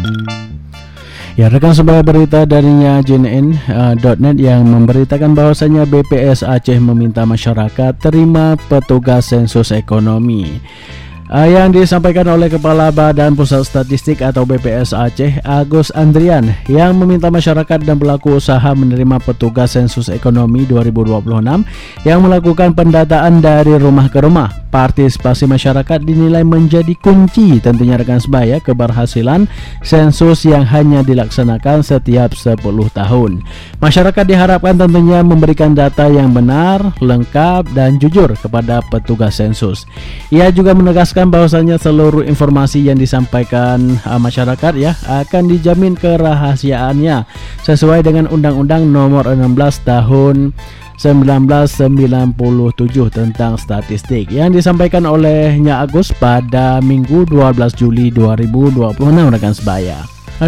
Ya, rekan sebaya, berita darinya JNN.net yang memberitakan bahwasanya BPS Aceh meminta masyarakat terima petugas sensus ekonomi. Yang disampaikan oleh Kepala Badan Pusat Statistik atau BPS Aceh, Agus Andrian, yang meminta masyarakat dan pelaku usaha menerima petugas sensus ekonomi 2026 yang melakukan pendataan dari rumah ke rumah. Partisipasi masyarakat dinilai menjadi kunci tentunya rekan sebaya keberhasilan sensus yang hanya dilaksanakan setiap 10 tahun. Masyarakat diharapkan tentunya memberikan data yang benar, lengkap, dan jujur kepada petugas sensus. Ia juga menegaskan bahwasanya seluruh informasi yang disampaikan masyarakat akan dijamin kerahasiaannya sesuai dengan Undang-Undang Nomor 16 Tahun 1997 tentang statistik yang disampaikan olehnya Agus pada Minggu 12 Juli 2026 rekan sebaya.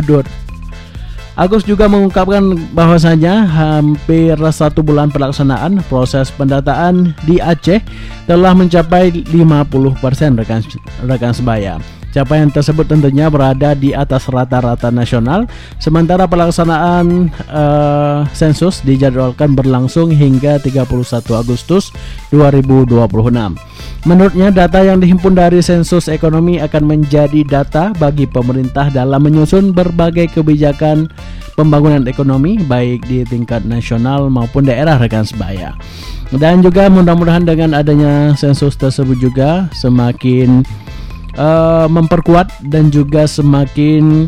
Agus juga mengungkapkan bahwasanya hampir 1 bulan pelaksanaan proses pendataan di Aceh telah mencapai 50% rekan sebaya. Capaian tersebut tentunya berada di atas rata-rata nasional, sementara pelaksanaan sensus dijadwalkan berlangsung hingga 31 Agustus 2026. Menurutnya, data yang dihimpun dari sensus ekonomi akan menjadi data bagi pemerintah dalam menyusun berbagai kebijakan pembangunan ekonomi baik di tingkat nasional maupun daerah rekan sebaya. Dan juga mudah-mudahan dengan adanya sensus tersebut juga semakin memperkuat dan juga semakin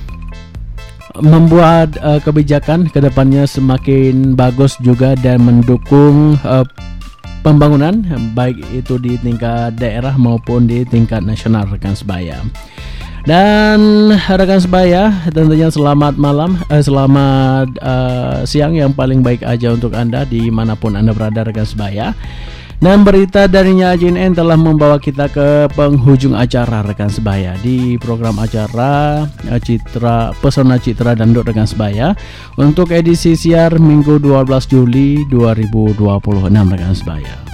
membuat kebijakan kedepannya semakin bagus juga dan mendukung pembangunan baik itu di tingkat daerah maupun di tingkat nasional rekan sebaya. Dan rekan sebaya, tentunya selamat malam, selamat siang yang paling baik aja untuk Anda dimanapun Anda berada rekan sebaya. Dan berita darinya JNN telah membawa kita ke penghujung acara rekan sebaya di program acara Pesona Citra Dangdut rekan sebaya untuk edisi siar Minggu 12 Juli 2026 rekan sebaya.